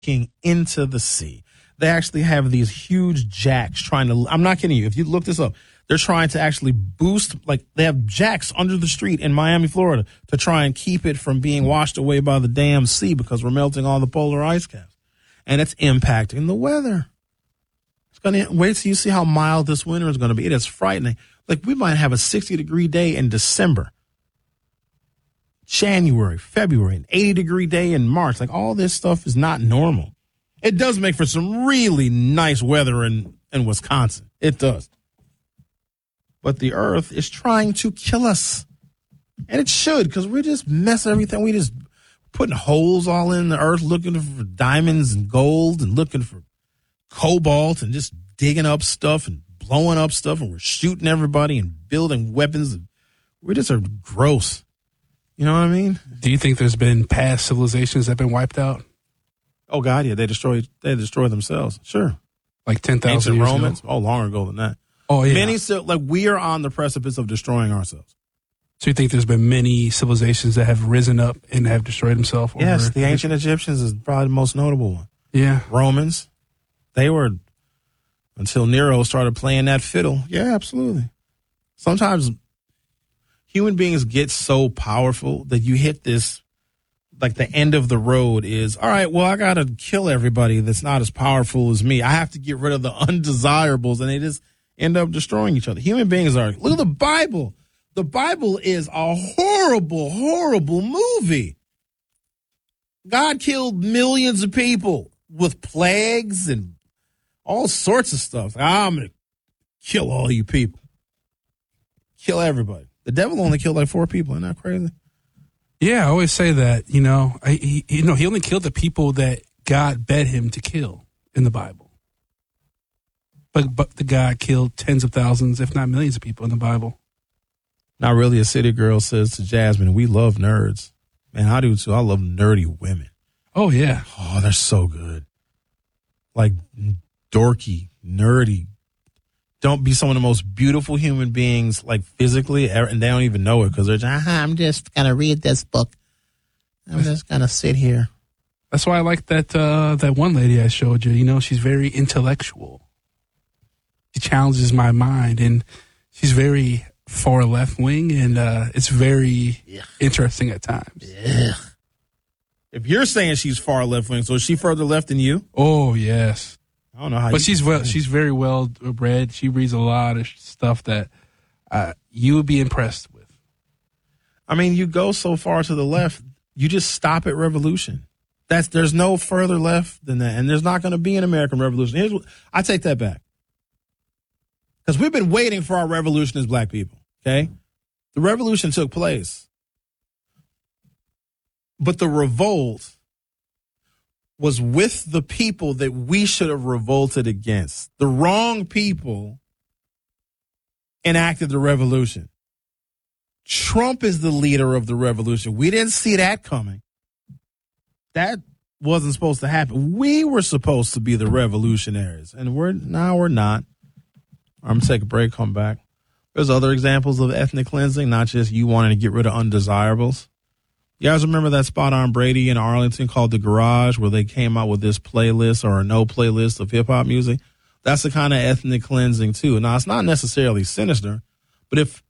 into the sea. They actually have these huge jacks trying to, I'm not kidding you, if you look this up, they're trying to actually boost, like they have jacks under the street in Miami, Florida to try and keep it from being washed away by the damn sea because we're melting all the polar ice caps. And it's impacting the weather. It's going to wait till you see how mild this winter is going to be. It is frightening. Like we might have a 60-degree day in December, January, February, an 80-degree day in March. Like all this stuff is not normal. It does make for some really nice weather in Wisconsin. It does. But the earth is trying to kill us. And it should, because we just mess everything. We just putting holes all in the earth, looking for diamonds and gold and looking for cobalt and just digging up stuff and blowing up stuff. And we're shooting everybody and building weapons. We just are gross. You know what I mean? Do you think there's been past civilizations that have been wiped out? Oh, God, yeah. They destroyed themselves. Sure. Like 10,000 years Romans? ago? Oh, longer ago than that. Oh, yeah. We are on the precipice of destroying ourselves. So you think there's been many civilizations that have risen up and have destroyed themselves? Yes, the ancient Egyptians is probably the most notable one. Yeah. Romans, they were, until Nero started playing that fiddle. Yeah, absolutely. Sometimes human beings get so powerful that you hit this, like the end of the road is, all right, well, I got to kill everybody that's not as powerful as me. I have to get rid of the undesirables, and they just end up destroying each other. Human beings are, look at the Bible. The Bible is a horrible, horrible movie. God killed millions of people with plagues and all sorts of stuff. I'm going to kill all you people. Kill everybody. The devil only killed like 4 people. Isn't that crazy? Yeah, I always say that, he only killed the people that God bid him to kill in the Bible. But the God killed tens of thousands, if not millions of people in the Bible. Not really. A city girl says to Jasmine, we love nerds. Man, I do too. I love nerdy women. Oh, yeah. Oh, they're so good. Like dorky, nerdy. Don't be some of the most beautiful human beings, like physically, and they don't even know it because they're just, I'm just going to read this book. I'm just going to sit here. That's why I like that one lady I showed you. She's very intellectual. She challenges my mind, and she's very far left wing, and it's very interesting at times. Ugh. If you're saying she's far left wing, so is she further left than you? Oh, yes. I don't know how. But she's very well read. She reads a lot of stuff that you would be impressed with. I mean, you go so far to the left, you just stop at revolution. There's no further left than that, and there's not going to be an American revolution. I take that back. Because we've been waiting for our revolution as black people, okay? The revolution took place. But the revolt was with the people that we should have revolted against. The wrong people enacted the revolution. Trump is the leader of the revolution. We didn't see that coming. That wasn't supposed to happen. We were supposed to be the revolutionaries, and we're not. I'm going to take a break, come back. There's other examples of ethnic cleansing, not just you wanting to get rid of undesirables. You guys remember that spot on Brady in Arlington called The Garage, where they came out with this playlist or a no playlist of hip-hop music? That's the kind of ethnic cleansing, too. Now, it's not necessarily sinister, but if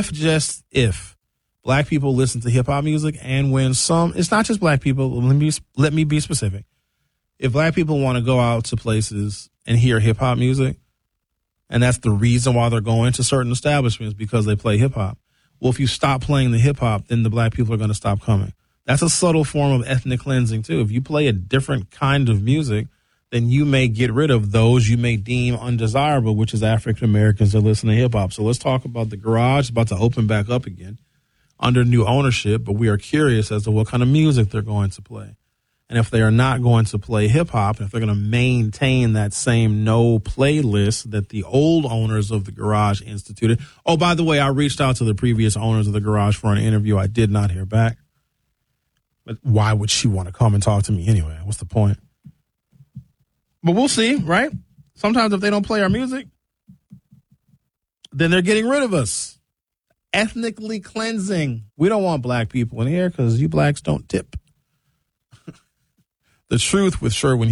black people listen to hip-hop music, and when it's not just black people, let me be specific. If black people want to go out to places and hear hip-hop music, and that's the reason why they're going to certain establishments, because they play hip-hop. Well, if you stop playing the hip-hop, then the black people are going to stop coming. That's a subtle form of ethnic cleansing, too. If you play a different kind of music, then you may get rid of those you may deem undesirable, which is African Americans that listen to hip-hop. So let's talk about The Garage. It's about to open back up again under new ownership, but we are curious as to what kind of music they're going to play. And if they are not going to play hip-hop, if they're going to maintain that same no playlist that the old owners of The Garage instituted. Oh, by the way, I reached out to the previous owners of The Garage for an interview. I did not hear back. But why would she want to come and talk to me anyway? What's the point? But we'll see, right? Sometimes if they don't play our music, then they're getting rid of us. Ethnically cleansing. We don't want black people in here because you blacks don't tip. The Truth with Sherwin